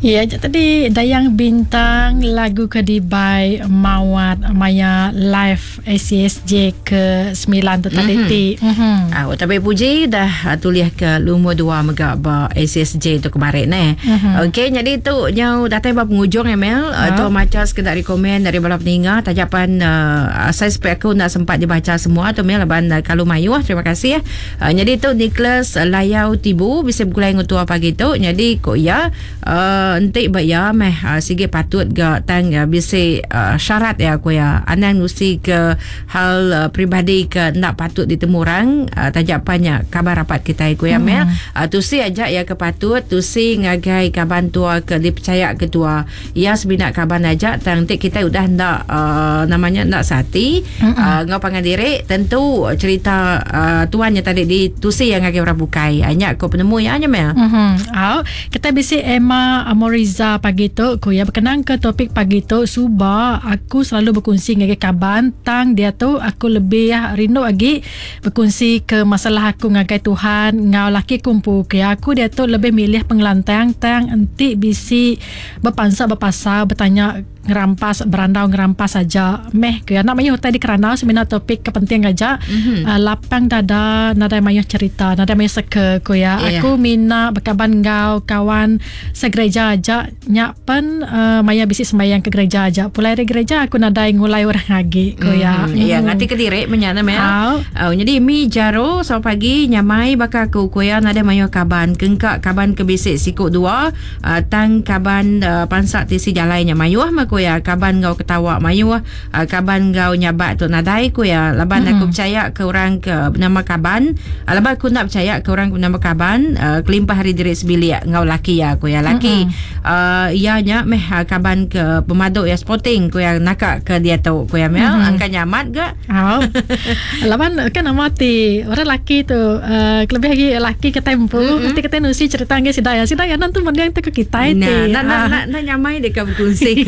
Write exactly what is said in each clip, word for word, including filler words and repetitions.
Ya, tadi Dayang Bintang lagu Kedibai Mawat Maya Live A C S J ke sembilan tu tadi ti. Mhm. Ah, tapi puji dah tulis ke lumur dua mega ba A C S J tu kemarin eh. Mm-hmm. Okey, jadi tu yang datang ba penghujung Emel, uh, tu macam sekedar rekomen dari bala peninggal tajapan uh, saya supaya aku nak sempat dibaca semua tu Mel ban uh, kalau mayu terima kasih ya. Uh, jadi tu Nicholas uh, Layau Tibu bisa bergulai ngutua pagi tu. Jadi kok ya uh, nanti bayar meh uh, sige patut ga tang ya bisa uh, syarat ya aku ya anang nusi ke hal uh, peribadi ke nak patut ditemu orang uh, tajapannya kabar rapat kita aku ya hmm. Mel uh, tu si ajak ya ke patut tu si ngagai kaban tua ke dipercaya ketua ya sebinak kaban ajak nanti kita udah nak uh, namanya nak sati hmm. uh, ngau pangandiri tentu cerita uh, tuannya tadi di tu si yang ngagai orang bukai hanya kau penemu ya hanya Mel hmm. oh, kita bisa Emma Moriza pagi tu aku ya berkenaan ke topik pagi tu suba aku selalu berkongsi dengan kaban tang dia tu aku lebih ya, rindu lagi berkongsi ke masalah aku ngagai Tuhan ngau laki kumpul ke aku dia tu lebih milih pengelantang tang nanti bisi berpansa berpasal bertanya ngerampas berandau ngerampas saja meh ke nak mayuh tadi kerana sebenarnya topik kepenting aja mm-hmm. uh, lapang dada nada mayuh cerita nada mayuh seke ko ya yeah. Aku mina berkaban ngau kawan segereja aja nyak pen uh, maya bisi sembahyang ke gereja aja pulai dari gereja aku nada ngulai orang lagi ko ya mm-hmm. Ya ngati kediri menyana mel oh. oh jadi mi jaro so pagi nyamai baka ku ko ya nada mayuh kaban kengkak kaban ke bisik sikuk dua uh, tang kaban uh, pansak tisi jalainya mayuh ko ya kaban ngau ketawa mayu uh, kaban ngau nyabat tu nadai ku ya laban mm-hmm. aku percaya ke orang ke bernama kaban uh, laban aku nak percaya ke orang bernama kaban uh, kelimpah hari diri sebilik ngau laki ya ku ya laki mm-hmm. uh, ianya meh uh, kaban ke pemaduk ya sporting ku yang nakak ke dia tu ku ya mel mm-hmm. angka nyamat ke oh. Laban kan amati orang laki tu uh, lebih lagi laki ke tempo mm-hmm. ketika kita nusi cerita nge sidaya sidaya nanti mendiang tu ke kita itu nah nak nak nak nyamai dekat berkongsi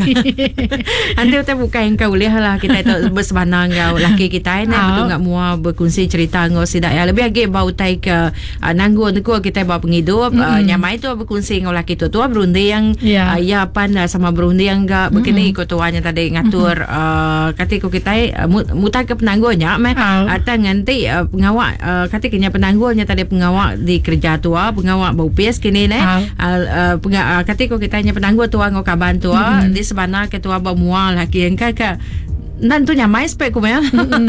nanti kita bukan kau boleh lah kita tu bersebanang kau laki kita ni betul enggak mua berkongsi cerita ngau sidak ya lebih lagi bau tai ke uh, nanggung tu kita bawa penghidup mm-hmm. uh, nyamai tu berkongsi ngau laki tu tu berundi yang yeah. uh, ya pan uh, sama berundi yang enggak begini mm-hmm. ko tuanya tadi ngatur mm-hmm. uh, kata ko kita uh, mutai ke penanggungnya meh oh. atau nanti uh, pengawak uh, kata kenya penanggungnya tadi pengawak di kerja tua pengawak bau pes kini ne oh. uh, uh, penga, uh, kata ko kita nya penanggung tua ngau kaban tua mm-hmm. di sebenar ketua bamual laki yang kakak dan tu nyamai spek ku mel.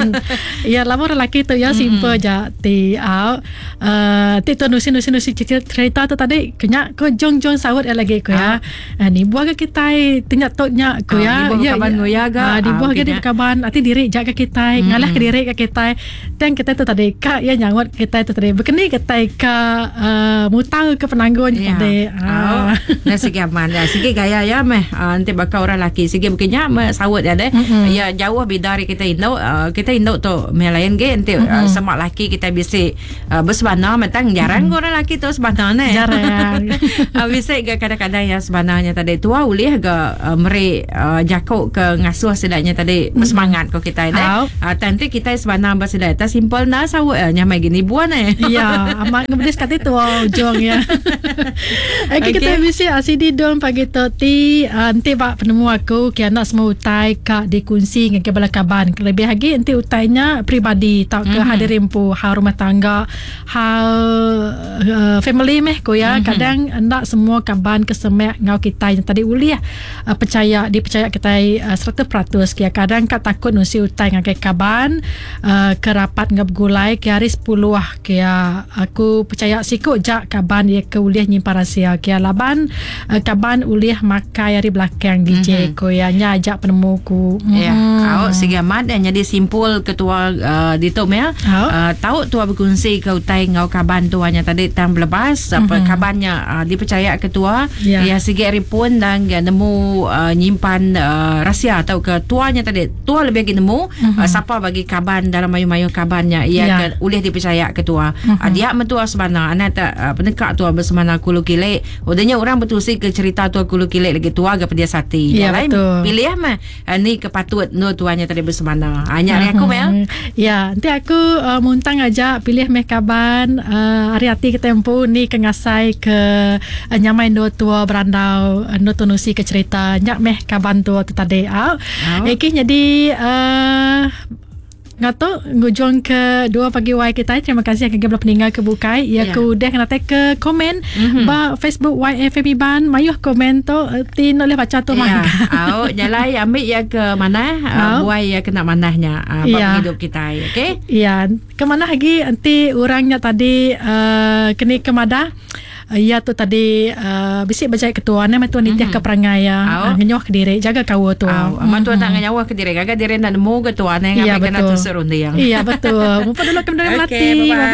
Ya lama lelaki tu ya simple aja ti au uh, ti tu nusi nusi nusi cerita tu tadi kenya ko jong jong sahut lagi ku ya. Uh, ni buah ke kita tinyak tok nyak ku ya. Ya kaban ngoya ga. Di buah ke di kaban ati diri jaga kita ngalah ke diri ke kita. Tang kita tu tadi ka ya nyangot kita tu tadi bekeni kita ka mutang ke penanggung tadi. Ah. Nah sige aman ya sige gaya ya meh nanti bakal orang laki sige bekenya sahut ya deh. Ya jauh bidari kita Indo uh, kita Indo tu melayan ke nanti mm-hmm. uh, semak laki kita bisa uh, bersebana mentang jarang mm-hmm. orang laki tu sebana ne jarang uh, bisa ke kadang-kadang yang sebananya tadi tua ulih ke uh, meri uh, jakok ke ngasuh sedaknya tadi mm-hmm. bersemangat ko kita ne uh, nanti kita sebana bersedak ta simple na sawo uh, nyamai gini buan ne ya amat ngebedis kat itu jong ya okay, kita bisa asidi dong pagi tu ti uh, nanti pak penemu aku kiana semua utai kak dikunci dengan kebala kaban lebih lagi nanti utainya pribadi tak ke mm-hmm. hadirin pu hal rumah tangga hal uh, family meh ko ya mm-hmm. kadang hendak semua kaban kesemek ngau kita yang tadi uliah uh, percaya dipercaya kita uh, seratus peratus kia kadang kat takut nusi utai dengan kaban uh, kerapat ngap gulai kia hari sepuluh ah kia aku percaya sikut jak kaban dia ke uliah nyimpan rahsia kia laban uh, kaban uliah makai hari belakang D J mm-hmm. ko ya nya ajak penemuku mm-hmm. yeah. Awak sige mat dan jadi simpul ketua uh, di tu mel oh. uh, tahu tua berkongsi kau tai ngau kaban tuanya tadi tang lepas apa mm-hmm. kabannya uh, dipercaya ketua yeah. ya sige ripun dan ya, nemu uh, nyimpan uh, rahsia atau ketuanya tadi tua lebih lagi nemu mm-hmm. uh, siapa bagi kaban dalam mayu-mayu kabannya ia yeah. ke, boleh dipercaya ketua mm-hmm. uh, dia mentua sebenar anak tak uh, penekak tua bersemana kulu kilek odanya orang betul si ke cerita tua kulu kilek lagi tua ke pedia sati yeah, lain pilih mah uh, ni kepatut no tuanya tadi bersemana. Hanya aku Mel. Ya, nanti aku uh, muntang aja pilih meh kaban uh, hari hati ke tempo ni kengasai ke uh, nyamai do tua berandau uh, no tunusi ke cerita nyak meh kaban tua tu tadi. Ah. Oh. Eki jadi uh, ngato ngujung ke dua pagi wai kita. Terima kasih yang kegabla peninggal ke bukai. Ya, yeah. Ku dah kena take ke komen mm-hmm. ba Facebook Y F M Ban mayuh komen tu tin oleh baca tu mangga. Au jalai ambil ya ke mana uh, buai ya kena manahnya uh, yeah. hidup kita, okey? Ya, ke mana lagi nanti orangnya tadi uh, kena ke Madah. Uh, ya tu tadi uh, bisik bajai ketua nama tuan nitiah mm-hmm. ke perangai ya uh, ngenyawah ke diri jaga kau tu amat mm-hmm. tuan tak ngenyawah ke diri gaga diri nak nemu ketua yang iya, kena terserun dia iya betul mumpah dulu kemudian melati.